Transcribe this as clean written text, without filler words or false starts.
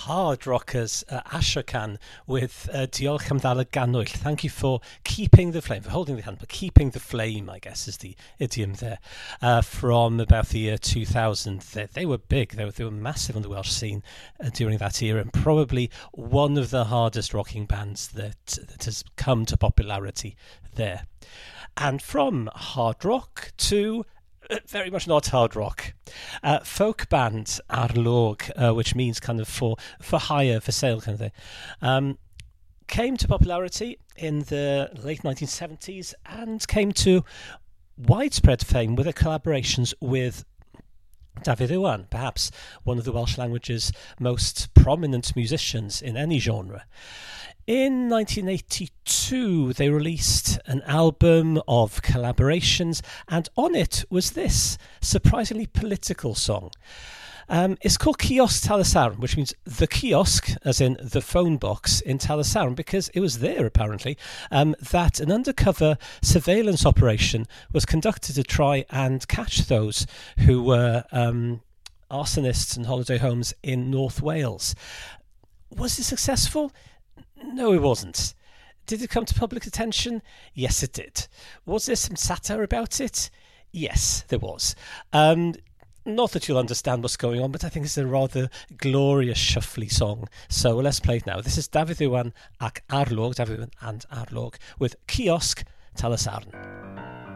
hard rockers Ashokan with Diolch Amdala Ganwyll. Thank you for keeping the flame, for holding the hand, but keeping the flame, I guess, is the idiom there. From about the year 2000. They were big, they were massive on the Welsh scene during that era, and probably one of the hardest rocking bands that has come to popularity there. And from hard rock to very much not hard rock. Folk band Arlog, which means kind of for hire, for sale kind of thing, came to popularity in the late 1970s and came to widespread fame with their collaborations with Dafydd Iwan, perhaps one of the Welsh language's most prominent musicians in any genre. In 1982, they released an album of collaborations, and on it was this surprisingly political song. It's called Kiosg Taliesaron, which means the kiosk, as in the phone box in Taliesaron, because it was there, apparently, that an undercover surveillance operation was conducted to try and catch those who were arsonists and holiday homes in North Wales. Was it successful? No, it wasn't. Did it come to public attention? Yes, it did. Was there some satire about it? Yes, there was. Not that you'll understand what's going on, but I think it's a rather glorious, shuffly song. So let's play it now. This is Dafydd Iwan ac Arlog, Dafydd Iwan and Arlog, with Kiosg Taliesaron.